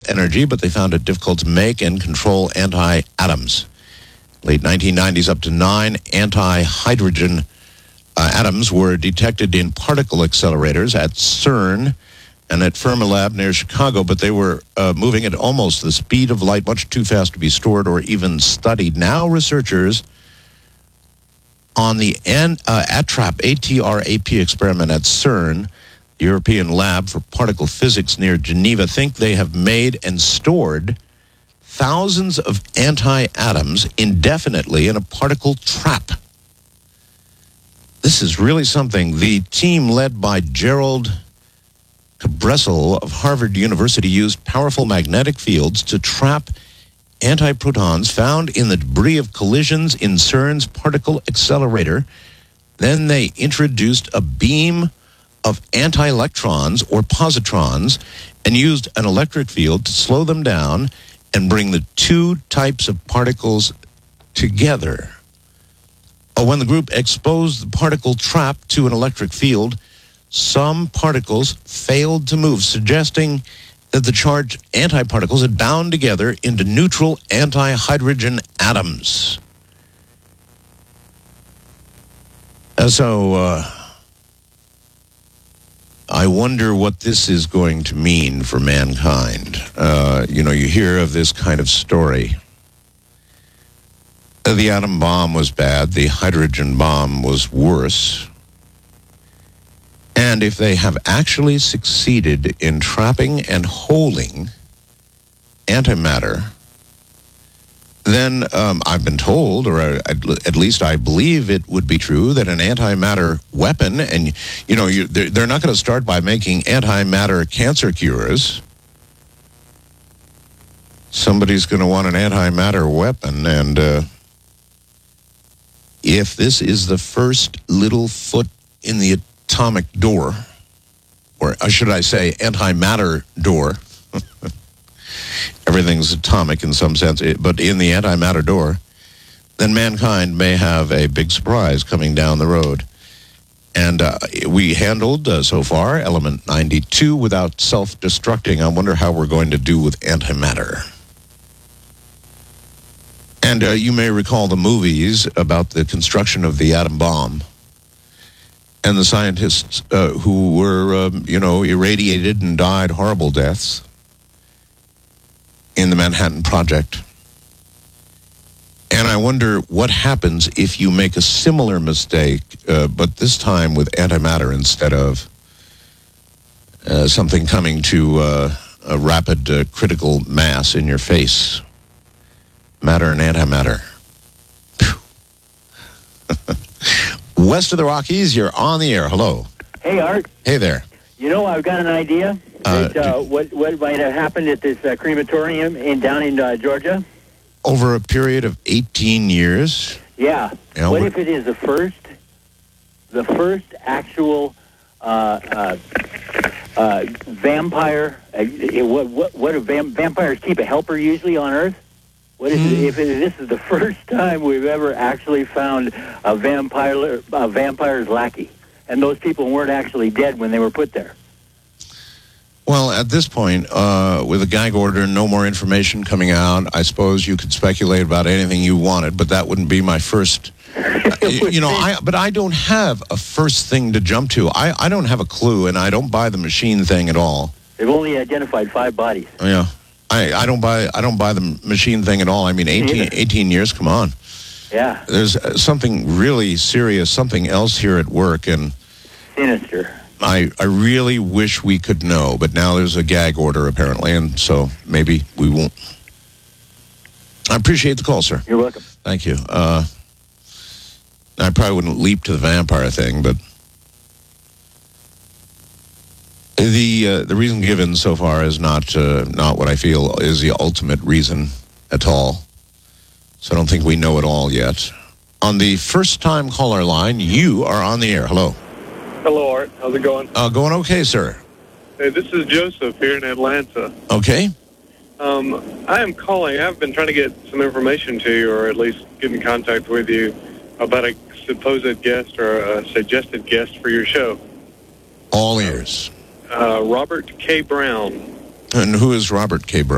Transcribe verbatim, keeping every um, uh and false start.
energy, but they found it difficult to make and control anti-atoms. Late nineteen nineties, up to nine anti-hydrogen uh, atoms were detected in particle accelerators at CERN and at Fermilab near Chicago, but they were uh, moving at almost the speed of light, much too fast to be stored or even studied. Now researchers on the N, uh, ATRAP, A T R A P experiment at CERN, the European Lab for Particle Physics near Geneva, think they have made and stored thousands of anti-atoms indefinitely in a particle trap. This is really something. The team led by Gerald Cabressel of Harvard University used powerful magnetic fields to trap antiprotons found in the debris of collisions in CERN's particle accelerator. Then they introduced a beam of anti-electrons or positrons and used an electric field to slow them down and bring the two types of particles together. Oh, when the group exposed the particle trap to an electric field, some particles failed to move, suggesting that the charged antiparticles had bound together into neutral anti-hydrogen atoms. Uh, so, uh, I wonder what this is going to mean for mankind. Uh, you know, you hear of this kind of story. Uh, the atom bomb was bad. The hydrogen bomb was worse. And if they have actually succeeded in trapping and holding antimatter, then um, I've been told, or at least I believe it would be true, that an antimatter weapon, and, you know, you, they're, they're not going to start by making antimatter cancer cures. Somebody's going to want an antimatter weapon, and uh, if this is the first little foot in the atomic door, or should I say antimatter door, everything's atomic in some sense, but in the antimatter door, then mankind may have a big surprise coming down the road. And uh, we handled, uh, so far, element ninety-two without self-destructing. I wonder how we're going to do with antimatter. And uh, you may recall the movies about the construction of the atom bomb and the scientists uh, who were, um, you know, irradiated and died horrible deaths in the Manhattan Project. And I wonder what happens if you make a similar mistake, uh, but this time with antimatter instead of uh, something coming to uh, a rapid uh, critical mass in your face. Matter and antimatter. West of the Rockies, you're on the air. Hello. Hey, Art. Hey there. You know, I've got an idea. Uh, that, uh, what what might have happened at this uh, crematorium in down in uh, Georgia? Over a period of eighteen years. Yeah. You know, what if it is the first, the first actual uh, uh, uh, vampire? Uh, what what what do vam- vampires keep a helper usually on Earth? What is mm. it, if it, this is the first time we've ever actually found a vampire a vampire's lackey, and those people weren't actually dead when they were put there? Well, at this point, uh, with a gag order, no more information coming out, I suppose you could speculate about anything you wanted, but that wouldn't be my first. Uh, you, you know, I but I don't have a first thing to jump to. I, I don't have a clue, and I don't buy the machine thing at all. They've only identified five bodies. Yeah. I, I don't buy I don't buy the machine thing at all. I mean, eighteen, eighteen years, come on. Yeah. There's something really serious, something else here at work, and sinister. I, I really wish we could know, but now there's a gag order apparently, and so maybe we won't. I appreciate the call, sir. You're welcome. Thank you. Uh, I probably wouldn't leap to the vampire thing, but the uh, the reason given so far is not uh, not what I feel is the ultimate reason at all. So I don't think we know it all yet. On the first-time caller line, you are on the air. Hello. Hello, Art. How's it going? Uh, going okay, sir. Hey, this is Joseph here in Atlanta. Okay. Um, I am calling. I've been trying to get some information to you, or at least get in contact with you, about a supposed guest or a suggested guest for your show. All ears. Uh, Robert K. Brown. And who is Robert K. Brown?